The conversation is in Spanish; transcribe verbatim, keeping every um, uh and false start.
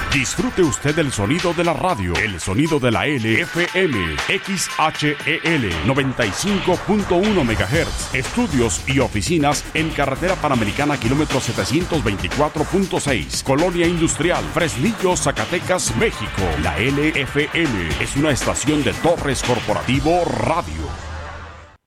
Disfrute usted del sonido de la radio, el sonido de la L F M, X H E L noventa y cinco punto uno megahertz. Estudios y oficinas en Carretera Panamericana, kilómetro setecientos veinticuatro punto seis, Colonia Industrial, Fresnillo, Zacatecas, México. La L F M es una estación de Torres Corporativo Radio.